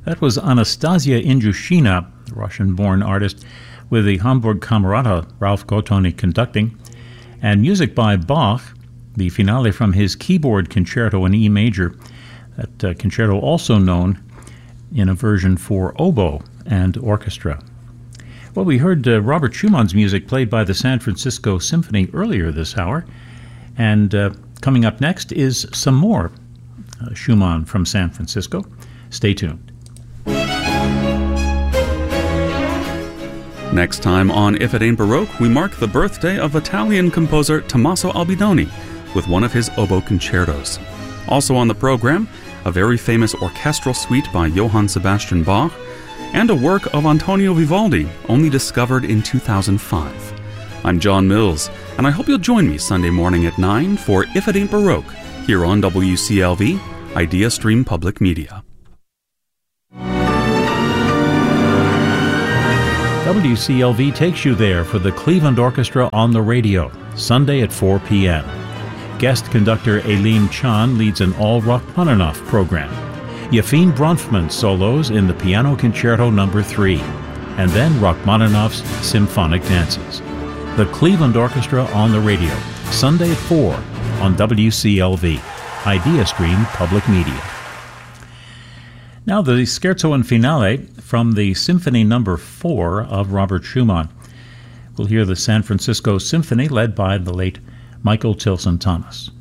That was Anastasia Injushina, a Russian-born artist, with the Hamburg Camerata, Ralph Gottoni conducting, and music by Bach, the finale from his keyboard concerto in E major, that concerto also known in a version for oboe and orchestra. Well, we heard Robert Schumann's music played by the San Francisco Symphony earlier this hour, and coming up next is some more Schumann from San Francisco. Stay tuned. Next time on If It Ain't Baroque, we mark the birthday of Italian composer Tommaso Albinoni with one of his oboe concertos. Also on the program, a very famous orchestral suite by Johann Sebastian Bach, and a work of Antonio Vivaldi, only discovered in 2005. I'm John Mills, and I hope you'll join me Sunday morning at 9 for If It Ain't Baroque, here on WCLV, Idea Stream Public Media. WCLV takes you there for the Cleveland Orchestra on the radio, Sunday at 4 p.m. Guest conductor Aileen Chan leads an all Rachmaninoff program. Yefim Bronfman solos in the Piano Concerto No. 3, and then Rachmaninoff's Symphonic Dances. The Cleveland Orchestra on the radio, Sunday at 4 on WCLV, Idea Stream Public Media. Now the Scherzo and Finale from the Symphony No. 4 of Robert Schumann. We'll hear the San Francisco Symphony led by the late Michael Tilson Thomas.